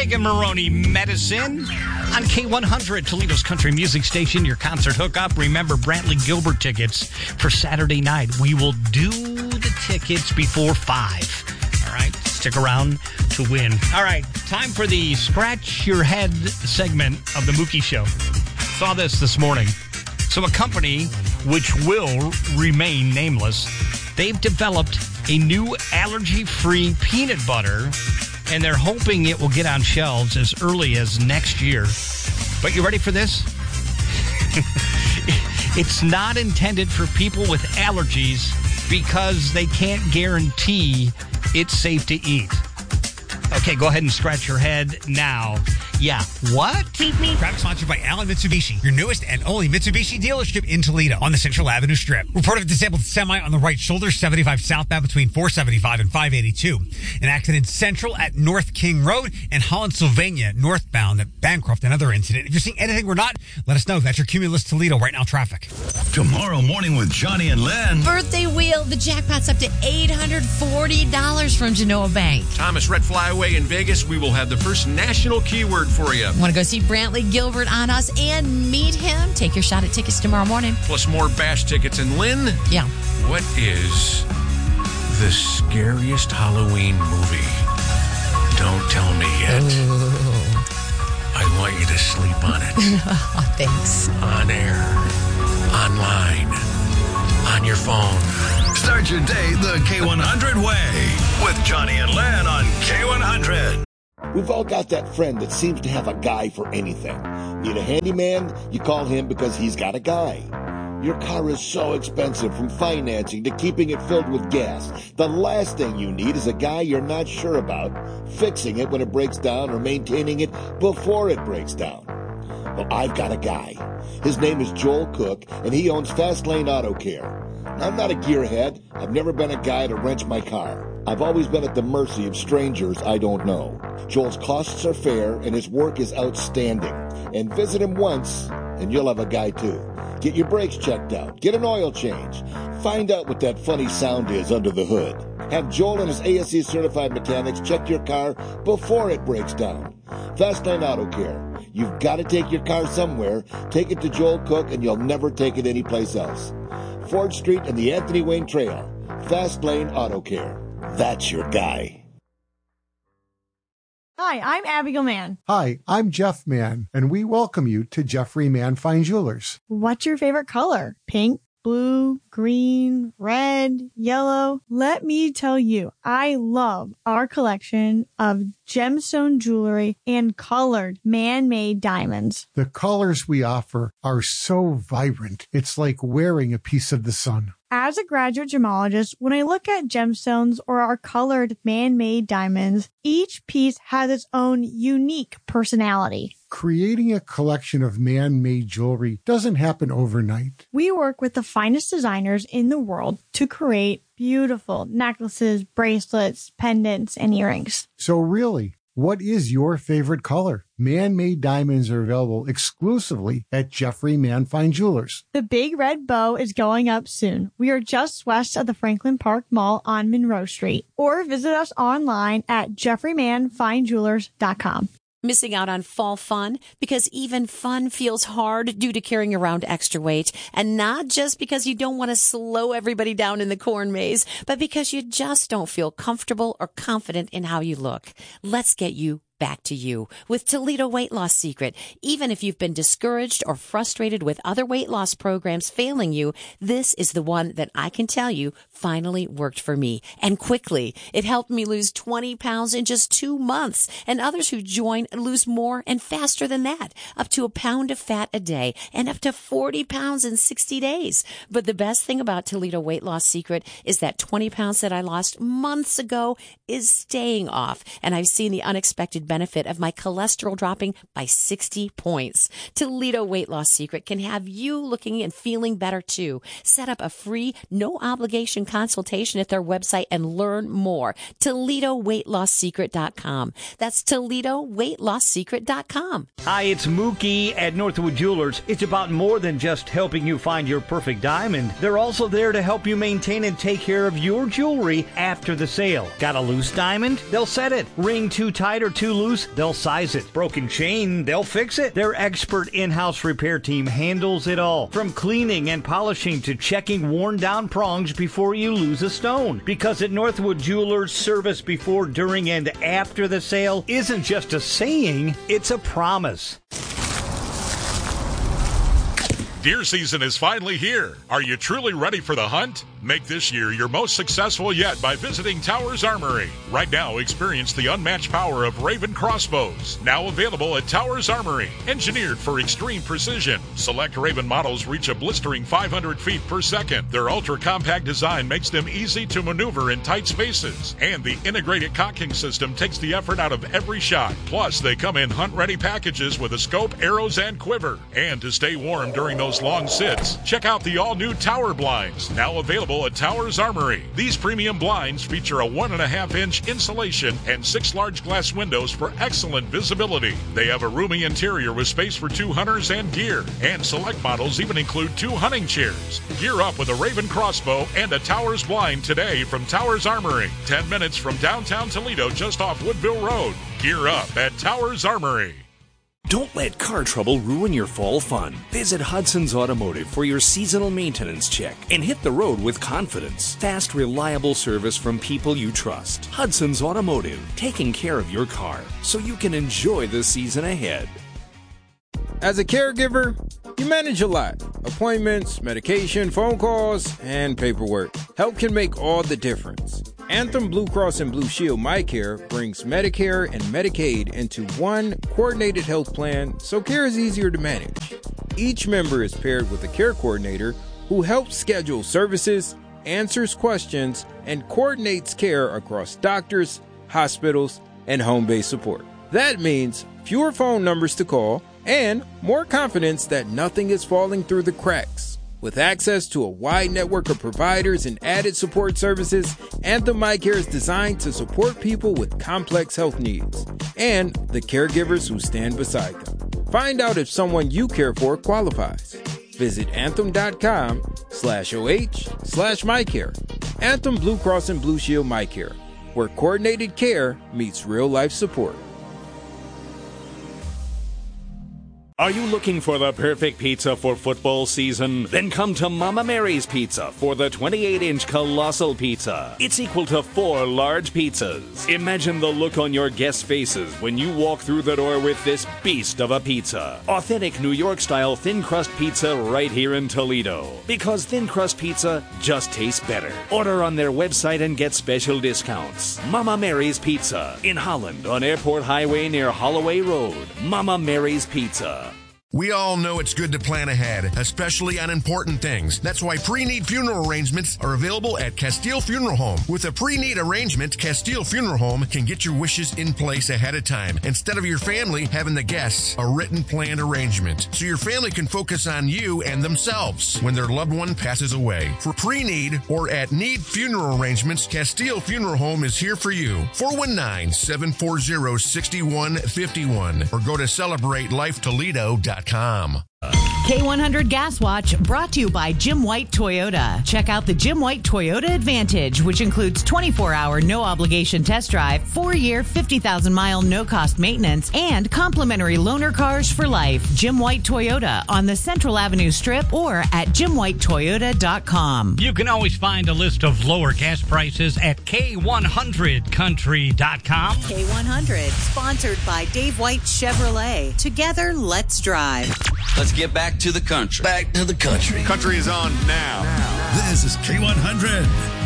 Megan Maroney Medicine on K100, Toledo's country music station, your concert hookup. Remember, Brantley Gilbert tickets for Saturday night. We will do the tickets before 5. All right, stick around to win. All right, time for the Scratch Your Head segment of the Mookie Show. Saw this morning. So a company which will remain nameless, they've developed a new allergy-free peanut butter, and they're hoping it will get on shelves as early as next year. But you ready for this? It's not intended for people with allergies because they can't guarantee it's safe to eat. Okay, go ahead and scratch your head now. Yeah, what? Traffic sponsored by Allen Mitsubishi, your newest and only Mitsubishi dealership in Toledo on the Central Avenue Strip. Report of a disabled semi on the right shoulder, 75 southbound between 475 and 582. An accident central at North King Road and Holland, Sylvania, northbound at Bancroft. Another incident. If you're seeing anything we're not, let us know. That's your Cumulus Toledo right now traffic. Tomorrow morning with Johnny and Len. Birthday wheel. The jackpot's up to $840 from Genoa Bank. Thomas Red Flyaway in Vegas. We will have the first national keyword for you. Want to go see Brantley Gilbert on us and meet him? Take your shot at tickets tomorrow morning. Plus more Bash tickets. And Lynn, yeah, what is the scariest Halloween movie? Don't tell me yet. Ooh. I want you to sleep on it. Oh, thanks. On air, online, on your phone. Start your day the K100 way with Johnny and Len on K100. We've all got that friend that seems to have a guy for anything. Need a handyman? You call him because he's got a guy. Your car is so expensive, from financing to keeping it filled with gas. The last thing you need is a guy you're not sure about, fixing it when it breaks down or maintaining it before it breaks down. Well, I've got a guy. His name is Joel Cook, and he owns Fast Lane Auto Care. I'm not a gearhead. I've never been a guy to wrench my car. I've always been at the mercy of strangers I don't know. Joel's costs are fair, and his work is outstanding. And visit him once, and you'll have a guy too. Get your brakes checked out. Get an oil change. Find out what that funny sound is under the hood. Have Joel and his ASE certified mechanics check your car before it breaks down. Fast Lane Auto Care. You've got to take your car somewhere. Take it to Joel Cook, and you'll never take it anyplace else. Ford Street and the Anthony Wayne Trail. Fast Lane Auto Care. That's your guy. Hi, I'm Abigail Mann. Hi, I'm Jeff Mann, and we welcome you to Jeffrey Mann Fine Jewelers. What's your favorite color? Pink, blue, green, red, yellow? Let me tell you, I love our collection of gemstone jewelry and colored man-made diamonds. The colors we offer are so vibrant, it's like wearing a piece of the sun. As a graduate gemologist, when I look at gemstones or our colored man-made diamonds, each piece has its own unique personality. Creating a collection of man-made jewelry doesn't happen overnight. We work with the finest designers in the world to create beautiful necklaces, bracelets, pendants, and earrings. So really, what is your favorite color? Man-made diamonds are available exclusively at Jeffrey Mann Fine Jewelers. The big red bow is going up soon. We are just west of the Franklin Park Mall on Monroe Street. Or visit us online at jeffreymannfinejewelers.com. Missing out on fall fun? Because even fun feels hard due to carrying around extra weight. And not just because you don't want to slow everybody down in the corn maze, but because you just don't feel comfortable or confident in how you look. Let's get you back to you with Toledo Weight Loss Secret. Even if you've been discouraged or frustrated with other weight loss programs failing you, this is the one that I can tell you finally worked for me, and quickly. It helped me lose 20 pounds in just 2 months, and others who join lose more and faster than that, up to 1 pound of fat a day and up to 40 pounds in 60 days. But the best thing about Toledo Weight Loss Secret is that 20 pounds that I lost months ago is staying off, and I've seen the unexpected benefit of my cholesterol dropping by 60 points. Toledo Weight Loss Secret can have you looking and feeling better too. Set up a free, no obligation consultation at their website and learn more. ToledoWeightLossSecret.com. That's ToledoWeightLossSecret.com. Hi, it's Mookie at Northwood Jewelers. It's about more than just helping you find your perfect diamond. They're also there to help you maintain and take care of your jewelry after the sale. Got a loose diamond? They'll set it. Ring too tight or too loose, they'll size it. Broken chain, they'll fix it. Their expert in-house repair team handles it all. From cleaning and polishing to checking worn down prongs before you lose a stone. Because at Northwood Jewelers, service before, during, and after the sale isn't just a saying, it's a promise. Deer season is finally here. Are you truly ready for the hunt? Make this year your most successful yet by visiting Towers Armory. Right now, experience the unmatched power of Raven crossbows. Now available at Towers Armory. Engineered for extreme precision. Select Raven models reach a blistering 500 feet per second. Their ultra-compact design makes them easy to maneuver in tight spaces. And the integrated cocking system takes the effort out of every shot. Plus, they come in hunt-ready packages with a scope, arrows, and quiver. And to stay warm during those long sits, check out the all-new Tower Blinds. Now available at Towers Armory. These premium blinds feature a 1.5-inch insulation and 6 large glass windows for excellent visibility. They have a roomy interior with space for 2 hunters and gear. And select models even include 2 hunting chairs. Gear up with a Raven crossbow and a Towers blind today from Towers Armory. 10 minutes from downtown Toledo, just off Woodville Road. Gear up at Towers Armory. Don't let car trouble ruin your fall fun. Visit Hudson's Automotive for your seasonal maintenance check and hit the road with confidence. Fast, reliable service from people you trust. Hudson's Automotive, taking care of your car so you can enjoy the season ahead. As a caregiver, you manage a lot. Appointments, medication, phone calls, and paperwork. Help can make all the difference. Anthem Blue Cross and Blue Shield MyCare brings Medicare and Medicaid into one coordinated health plan so care is easier to manage. Each member is paired with a care coordinator who helps schedule services, answers questions, and coordinates care across doctors, hospitals, and home-based support. That means fewer phone numbers to call and more confidence that nothing is falling through the cracks. With access to a wide network of providers and added support services, Anthem MyCare is designed to support people with complex health needs and the caregivers who stand beside them. Find out if someone you care for qualifies. Visit anthem.com/OH/MyCare. Anthem Blue Cross and Blue Shield MyCare, where coordinated care meets real-life support. Are you looking for the perfect pizza for football season? Then come to Mama Mary's Pizza for the 28-inch colossal pizza. It's equal to 4 large pizzas. Imagine the look on your guests' faces when you walk through the door with this beast of a pizza. Authentic New York-style thin crust pizza right here in Toledo. Because thin crust pizza just tastes better. Order on their website and get special discounts. Mama Mary's Pizza in Holland on Airport Highway near Holloway Road. Mama Mary's Pizza. We all know it's good to plan ahead, especially on important things. That's why pre-need funeral arrangements are available at Castile Funeral Home. With a pre-need arrangement, Castile Funeral Home can get your wishes in place ahead of time, instead of your family having the guests a written planned arrangement, so your family can focus on you and themselves when their loved one passes away. For pre-need or at need funeral arrangements, Castile Funeral Home is here for you. 419-740-6151 or go to CelebrateLifeToledo.com. K100 Gas Watch brought to you by Jim White Toyota. Check out the Jim White Toyota Advantage, which includes 24-hour no-obligation test drive, 4-year, 50,000-mile no-cost maintenance, and complimentary loaner cars for life. Jim White Toyota on the Central Avenue Strip or at JimWhiteToyota.com. You can always find a list of lower gas prices at K100Country.com. K100, sponsored by Dave White Chevrolet. Together, let's drive. Let's get back to the country. Back to the country. Country is on now. This is K100.